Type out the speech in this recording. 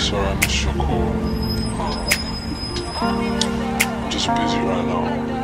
Sorry I missed your call. I'm just busy right now.